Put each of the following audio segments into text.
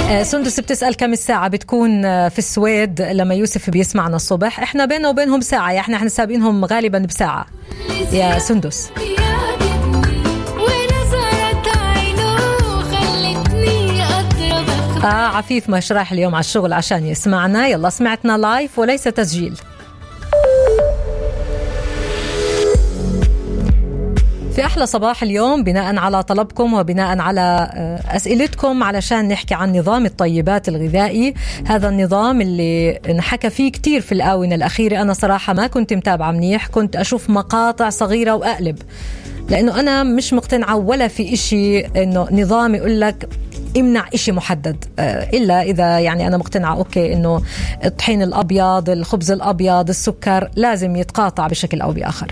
سندس بتسأل كم الساعة بتكون في السويد لما يوسف بيسمعنا الصبح. احنا بيننا وبينهم ساعة، يعني احنا سابقينهم غالبا بساعة يا سندس. عفيف مش رايح اليوم على الشغل عشان يسمعنا. يلا سمعتنا لايف وليس تسجيل. في أحلى صباح اليوم بناء على طلبكم وبناء على أسئلتكم علشان نحكي عن نظام الطيبات الغذائي. هذا النظام اللي نحكى فيه كتير في الآونة الأخيرة. أنا صراحة ما كنت متابعة منيح، كنت أشوف مقاطع صغيرة وأقلب، لأنه أنا مش مقتنعة ولا في إشي إنه نظام يقول لك امنع إشي محدد، إلا إذا يعني أنا مقتنعة أوكي إنه الطحين الأبيض، الخبز الأبيض، السكر لازم يتقاطع بشكل أو بآخر.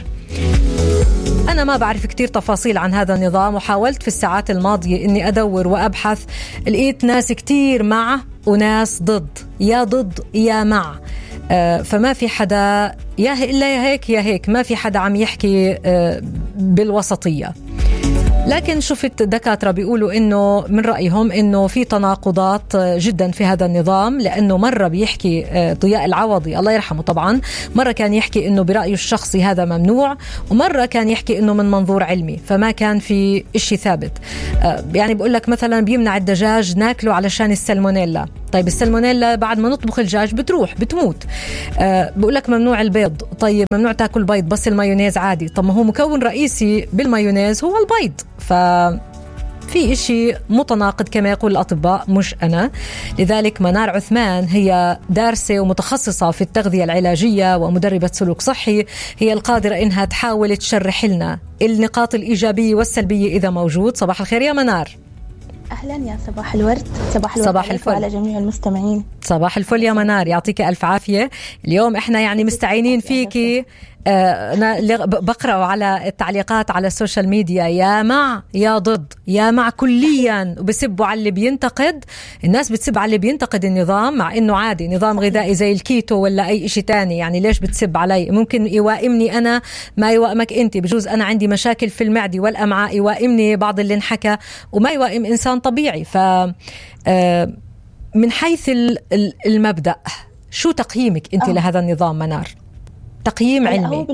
أنا ما بعرف كتير تفاصيل عن هذا النظام، وحاولت في الساعات الماضية إني أدور وأبحث. لقيت ناس كتير مع وناس ضد، يا ضد يا مع. فما في حدا إلا يا هيك يا هيك، ما في حدا عم يحكي بالوسطية. لكن شفت دكاترة بيقولوا إنه من رأيهم إنه في تناقضات جدا في هذا النظام، لأنه مرة بيحكي ضياء العوضي الله يرحمه طبعا، مرة كان يحكي إنه برأيه الشخصي هذا ممنوع، ومرة كان يحكي إنه من منظور علمي، فما كان في إشي ثابت. يعني بقول لك مثلا بيمنع الدجاج ناكله علشان السلمونيلا. طيب السلمونيلا بعد ما نطبخ الدجاج بتموت. بقول لك ممنوع البيض. طيب ممنوع تاكل بيض بس المايونيز عادي. طب ما هو مكون رئيسي بالمايونيز هو البيض. ففي إشي متناقض كما يقول الأطباء مش أنا. لذلك منار عثمان هي دارسة ومتخصصة في التغذية العلاجية ومدربة سلوك صحي، هي القادرة إنها تحاول تشرح لنا النقاط الإيجابية والسلبية إذا موجود. صباح الخير يا منار. أهلا يا صباح الورد. صباح الفل على جميع المستمعين. صباح الفل يا منار، يعطيك ألف عافية. اليوم إحنا يعني مستعينين فيكي. أنا بقرأ على التعليقات على السوشيال ميديا يا مع يا ضد، يا مع كليا، وبسبوا على اللي بينتقد. الناس بتسب على اللي بينتقد النظام، مع إنه عادي نظام غذائي زي الكيتو ولا أي إشي تاني. يعني ليش بتسب علي؟ ممكن يوائمني أنا ما يوائمك أنت. بجوز أنا عندي مشاكل في المعدة والأمعاء يوائمني بعض اللي انحكى وما يوائم إنسان طبيعي. من حيث المبدأ شو تقييمك أنت لهذا النظام منار؟ تقييم علمي.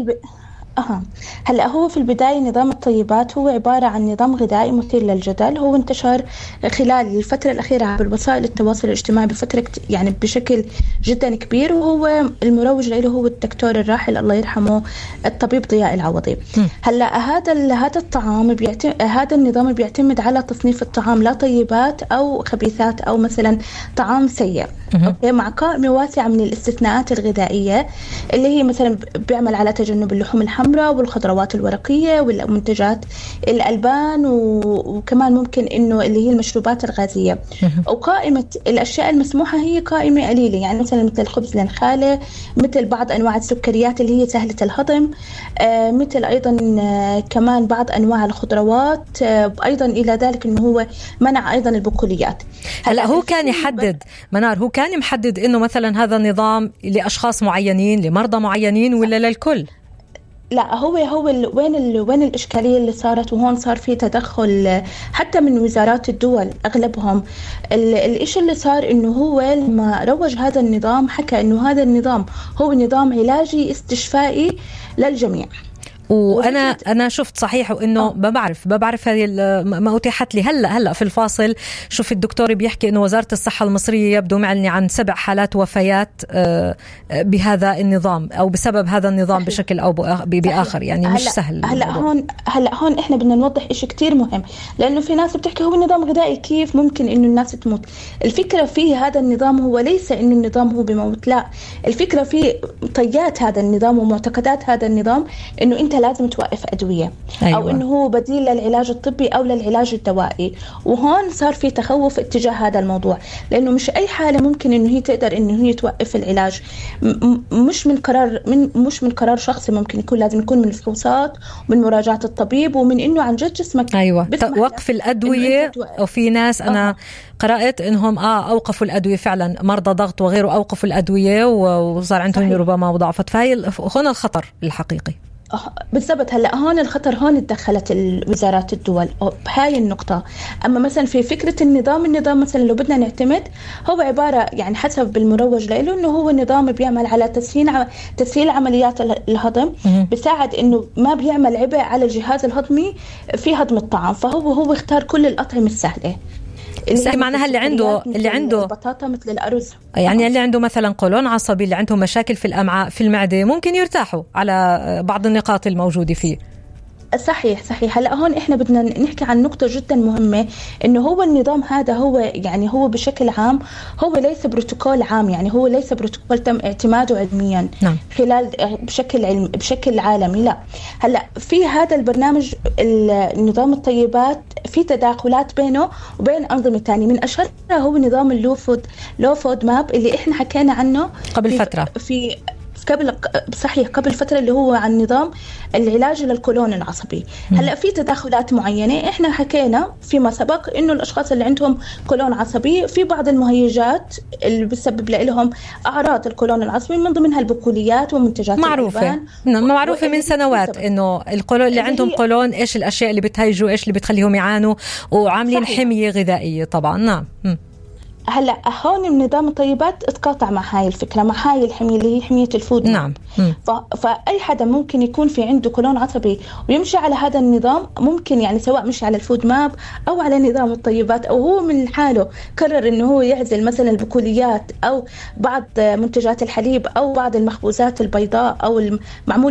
هلأ هو في البداية نظام الطيبات هو عبارة عن نظام غذائي مثير للجدل. هو انتشر خلال الفترة الأخيرة عبر وسائل التواصل الاجتماعي يعني بشكل جدا كبير، وهو المروج له هو الدكتور الراحل الله يرحمه الطبيب ضياء العوضي. هلأ هذا الطعام هذا النظام بيعتمد على تصنيف الطعام لا طيبات أو خبيثات أو مثلا طعام سيء، مع قائمة واسعة من الاستثناءات الغذائية اللي هي مثلا بيعمل على تجنب اللحوم الحمراء والخضروات الورقية والمنتجات الألبان، وكمان ممكن إنه اللي هي المشروبات الغازية. وقائمة الأشياء المسموحة هي قائمة قليلة، يعني مثلا مثل الخبز النخالة، مثل بعض أنواع السكريات اللي هي سهلة الهضم، مثل أيضا كمان بعض أنواع الخضروات، أيضا إلى ذلك إنه هو منع أيضا البقوليات. هلا هو كان يحدد منار، هو كان محدد إنه مثلا هذا النظام لأشخاص معينين، لمرضى معينين، ولا للكل؟ لا، هو وين الإشكالية اللي صارت، وهون صار في تدخل حتى من وزارات الدول أغلبهم. الإشي اللي صار إنه هو لما روج هذا النظام حكى إنه هذا النظام هو نظام علاجي استشفائي للجميع. وانا شفت صحيح، وانه ما بعرف هذه ما اتيحت لي هلا في الفاصل. شوف الدكتور بيحكي انه وزارة الصحة المصرية يبدو معلنة عن 7 حالات وفيات بهذا النظام او بسبب هذا النظام بشكل او باخر. يعني مش سهل. هلا هون احنا بدنا نوضح إشي كتير مهم، لانه في ناس بتحكي هو نظام غذائي كيف ممكن انه الناس تموت. الفكرة فيه هذا النظام هو ليس انه النظام هو بموت، لا، الفكرة في طيات هذا النظام ومعتقدات هذا النظام انه انت لازم توقف أدوية. أيوة. أو إنه هو بديل للعلاج الطبي أو للعلاج الدوائي. وهون صار في تخوف اتجاه هذا الموضوع، لأنه مش أي حالة ممكن إنه هي تقدر إنه هي توقف العلاج. مش من قرار شخصي، ممكن يكون لازم يكون من فحوصات ومن مراجعة الطبيب ومن إنه عن جد جسمك. أيوة. وقف الأدوية. وفي ناس أنا قرأت إنهم أوقفوا الأدوية فعلا، مرضى ضغط وغيره أوقفوا الأدوية وصار عندهم ربما مضاعفات. فهي هنا الخطر الحقيقي. بالضبط. هلا هون الخطر، هون تدخلت وزارات الدول بهاي النقطة. أما مثلا في فكرة النظام مثلا لو بدنا نعتمد، هو عبارة يعني حسب المروج له إنه هو نظام بيعمل على تسهيل عمليات الهضم، بيساعد إنه ما بيعمل عبء على الجهاز الهضمي في هضم الطعام. فهو اختار كل الأطعمة السهلة، معناها اللي عنده البطاطا مثل الأرز، يعني اللي عنده مثلا قولون عصبي، اللي عنده مشاكل في الأمعاء في المعدة، ممكن يرتاحوا على بعض النقاط الموجودة فيه. صحيح. هلا هون احنا بدنا نحكي عن نقطة جدا مهمة، انه هو النظام هذا هو بشكل عام هو ليس بروتوكول عام، يعني هو ليس بروتوكول تم اعتماده علميا. نعم. خلال بشكل عالمي. لا، هلا في هذا البرنامج نظام الطيبات في تداخلات بينه وبين أنظمة تانية، من أشهرها هو نظام لو فود ماب اللي احنا حكينا عنه قبل فترة قبل فترة، اللي هو عن نظام العلاج للقولون العصبي. هلا في تداخلات معينة، احنا حكينا فيما سبق انه الاشخاص اللي عندهم قولون عصبي في بعض المهيجات اللي بتسبب لهم اعراض القولون العصبي، من ضمنها البقوليات ومنتجات معروفة من سنوات انه القولون اللي عندهم قولون ايش الاشياء اللي بتهيجوا، ايش اللي بتخليهم يعانوا، وعاملين حمية غذائية طبعا. نعم. هلا هون النظام الطيبات اتقاطع مع هاي الفكره، مع هاي الحميه اللي هي حميه الفود. نعم. فاي حدا ممكن يكون في عنده قولون عصبي ويمشي على هذا النظام، ممكن يعني سواء مشي على الفود ماب او على نظام الطيبات، او هو من حاله قرر انه هو يعزل مثلا البقوليات او بعض منتجات الحليب او بعض المخبوزات البيضاء او المعمول